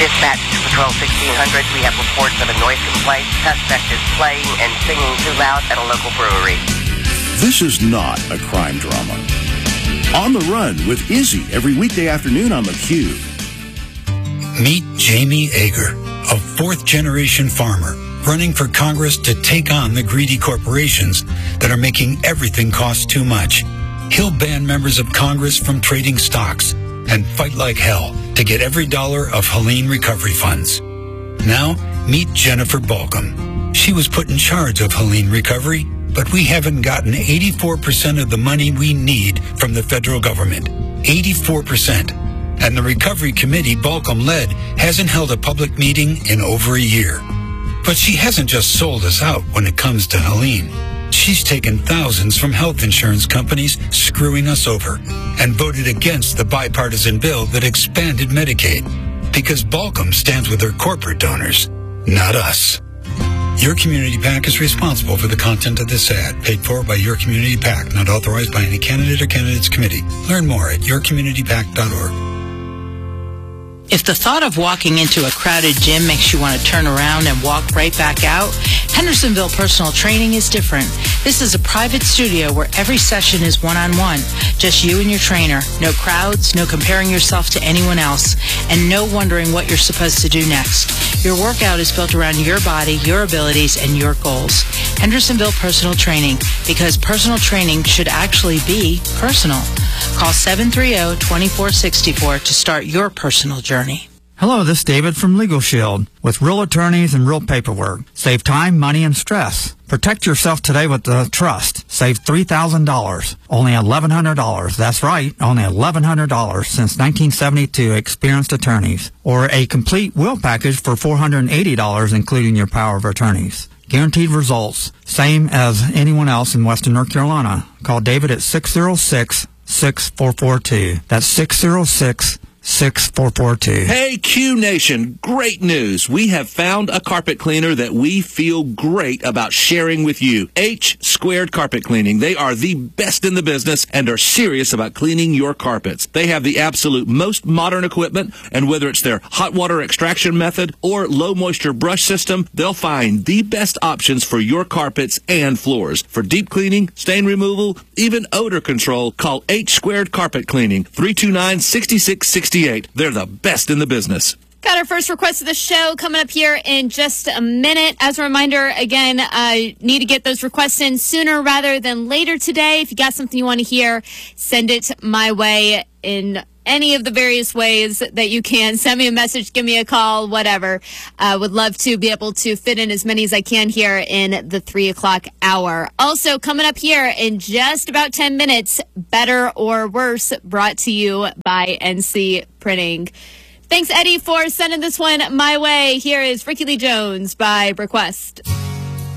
Dispatch to Patrol 1600. We have reports of a noise complaint. Suspect is playing and singing too loud at a local brewery. This is not a crime drama. On the Run with Izzy every weekday afternoon on theCUBE. Meet Jamie Ager, a fourth-generation farmer running for Congress to take on the greedy corporations that are making everything cost too much. He'll ban members of Congress from trading stocks and fight like hell to get every dollar of Helene recovery funds. Now, meet Jennifer Balcom. She was put in charge of Helene recovery, but we haven't gotten 84% of the money we need from the federal government. 84%. And the recovery committee Balcom led hasn't held a public meeting in over a year. But she hasn't just sold us out when it comes to Helene. She's taken thousands from health insurance companies screwing us over and voted against the bipartisan bill that expanded Medicaid because Balcom stands with her corporate donors, not us. Your Community PAC is responsible for the content of this ad, paid for by Your Community PAC, not authorized by any candidate or candidates committee. Learn more at yourcommunitypac.org. If the thought of walking into a crowded gym makes you want to turn around and walk right back out, Hendersonville Personal Training is different. This is a private studio where every session is one-on-one. Just you and your trainer. No crowds, no comparing yourself to anyone else, and no wondering what you're supposed to do next. Your workout is built around your body, your abilities, and your goals. Hendersonville Personal Training, because personal training should actually be personal. Call 730-2464 to start your personal journey. Hello, this is David from Legal Shield. With real attorneys and real paperwork. Save time, money, and stress. Protect yourself today with the trust. Save $3,000. Only $1,100. That's right, only $1,100 since 1972 experienced attorneys. Or a complete will package for $480, including your power of attorneys. Guaranteed results. Same as anyone else in Western North Carolina. Call David at 606-6442. That's 606-6442. Hey, Q Nation, great news. We have found a carpet cleaner that we feel great about sharing with you. H Squared Carpet Cleaning. They are the best in the business and are serious about cleaning your carpets. They have the absolute most modern equipment, and whether it's their hot water extraction method or low moisture brush system, they'll find the best options for your carpets and floors. For deep cleaning, stain removal, even odor control, call H Squared Carpet Cleaning, 329-6660. They're the best in the business. Got our first request of the show coming up here in just a minute. As a reminder, again, need to get those requests in sooner rather than later today. If you got something you want to hear, send it my way in any of the various ways that you can. Send me a message, give me a call, whatever. Would love to be able to fit in as many as I can here in the 3 o'clock hour. Also, coming up here in just about 10 minutes, Better or Worse, brought to you by NC Printing. Thanks, Eddie, for sending this one my way. Here is Ricky Lee Jones by request.